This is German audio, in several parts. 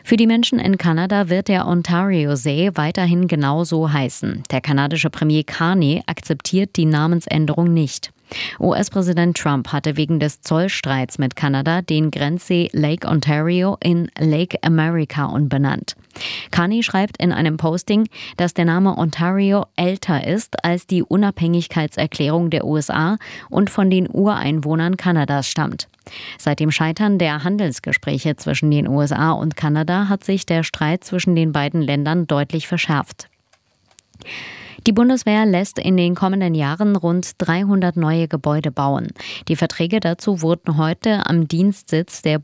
Für die Menschen in Kanada wird der Ontario-See weiterhin genauso heißen. Der kanadische Premier Carney akzeptiert die Namensänderung nicht. US-Präsident Trump hatte wegen des Zollstreits mit Kanada den Grenzsee Lake Ontario in Lake America umbenannt. Carney schreibt in einem Posting, dass der Name Ontario älter ist als die Unabhängigkeitserklärung der USA und von den Ureinwohnern Kanadas stammt. Seit dem Scheitern der Handelsgespräche zwischen den USA und Kanada hat sich der Streit zwischen den beiden Ländern deutlich verschärft. Die Bundeswehr lässt in den kommenden Jahren rund 300 neue Gebäude bauen. Die Verträge dazu wurden heute am Dienstsitz des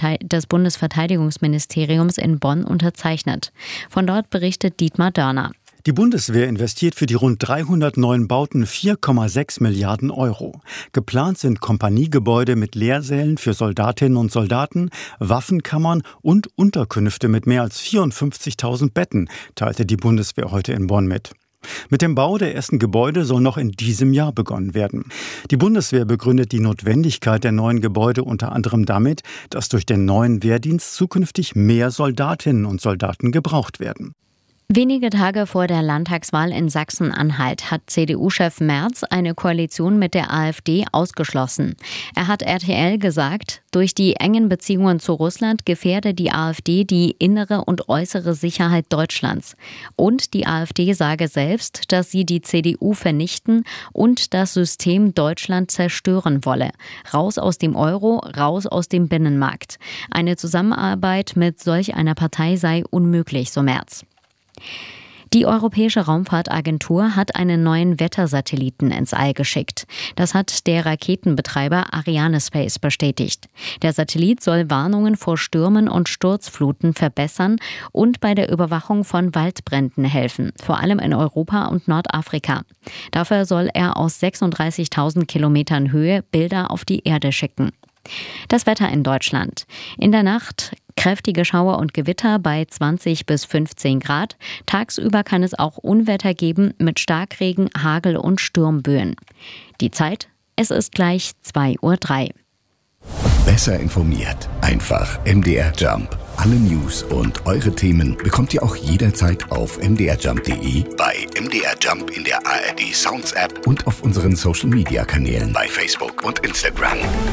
Bundesverteidigungsministeriums in Bonn unterzeichnet. Von dort berichtet Dietmar Dörner. Die Bundeswehr investiert für die rund 300 neuen Bauten 4,6 Milliarden Euro. Geplant sind Kompaniegebäude mit Lehrsälen für Soldatinnen und Soldaten, Waffenkammern und Unterkünfte mit mehr als 54.000 Betten, teilte die Bundeswehr heute in Bonn mit. Mit dem Bau der ersten Gebäude soll noch in diesem Jahr begonnen werden. Die Bundeswehr begründet die Notwendigkeit der neuen Gebäude unter anderem damit, dass durch den neuen Wehrdienst zukünftig mehr Soldatinnen und Soldaten gebraucht werden. Wenige Tage vor der Landtagswahl in Sachsen-Anhalt hat CDU-Chef Merz eine Koalition mit der AfD ausgeschlossen. Er hat RTL gesagt, durch die engen Beziehungen zu Russland gefährde die AfD die innere und äußere Sicherheit Deutschlands. Und die AfD sage selbst, dass sie die CDU vernichten und das System Deutschland zerstören wolle. Raus aus dem Euro, raus aus dem Binnenmarkt. Eine Zusammenarbeit mit solch einer Partei sei unmöglich, so Merz. Die Europäische Raumfahrtagentur hat einen neuen Wettersatelliten ins All geschickt. Das hat der Raketenbetreiber Arianespace bestätigt. Der Satellit soll Warnungen vor Stürmen und Sturzfluten verbessern und bei der Überwachung von Waldbränden helfen, vor allem in Europa und Nordafrika. Dafür soll er aus 36.000 Kilometern Höhe Bilder auf die Erde schicken. Das Wetter in Deutschland. In der Nacht kräftige Schauer und Gewitter bei 20 bis 15 Grad. Tagsüber kann es auch Unwetter geben mit Starkregen, Hagel und Sturmböen. Die Zeit, es ist gleich 2:03 Uhr. Besser informiert. Einfach MDR Jump. Alle News und eure Themen bekommt ihr auch jederzeit auf mdrjump.de, bei MDR Jump in der ARD Sounds App und auf unseren Social Media Kanälen bei Facebook und Instagram.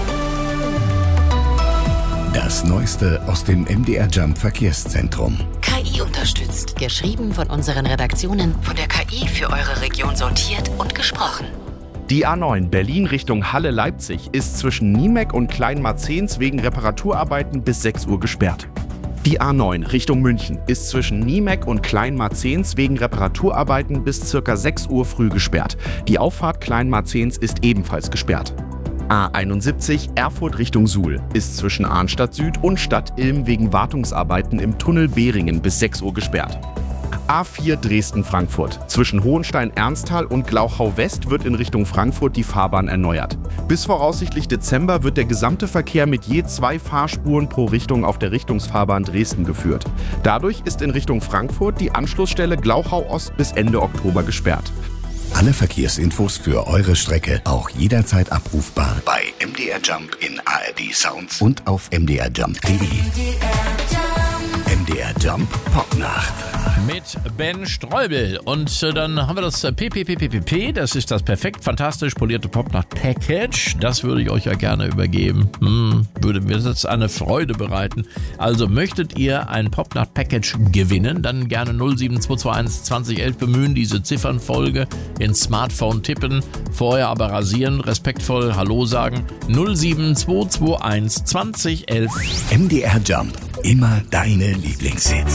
Das Neueste aus dem MDR Jump Verkehrszentrum. KI unterstützt. Geschrieben von unseren Redaktionen. Von der KI für eure Region sortiert und gesprochen. Die A9 Berlin Richtung Halle-Leipzig ist zwischen Niemek und Kleinmarzens wegen Reparaturarbeiten bis 6 Uhr gesperrt. Die A9 Richtung München ist zwischen Niemek und Kleinmarzens wegen Reparaturarbeiten bis ca. 6 Uhr früh gesperrt. Die Auffahrt Kleinmarzens ist ebenfalls gesperrt. A71 Erfurt Richtung Suhl ist zwischen Arnstadt Süd und Stadt Ilm wegen Wartungsarbeiten im Tunnel Behringen bis 6 Uhr gesperrt. A4 Dresden-Frankfurt. Zwischen Hohenstein-Ernsthal und Glauchau-West wird in Richtung Frankfurt die Fahrbahn erneuert. Bis voraussichtlich Dezember wird der gesamte Verkehr mit je 2 Fahrspuren pro Richtung auf der Richtungsfahrbahn Dresden geführt. Dadurch ist in Richtung Frankfurt die Anschlussstelle Glauchau-Ost bis Ende Oktober gesperrt. Alle Verkehrsinfos für eure Strecke auch jederzeit abrufbar bei MDR Jump in ARD Sounds und auf mdrjump.de. MDR Jump Popnacht. Mit Ben Streubel. Und dann haben wir das PPPPP. Das ist das perfekt fantastisch polierte Popnacht-Package. Das würde ich euch ja gerne übergeben. Würde mir jetzt eine Freude bereiten. Also möchtet ihr ein Popnacht-Package gewinnen, dann gerne 07221 2011 bemühen, diese Ziffernfolge ins Smartphone tippen, vorher aber rasieren, respektvoll Hallo sagen. 07221 2011. MDR Jump. Immer deine Lieblingshits.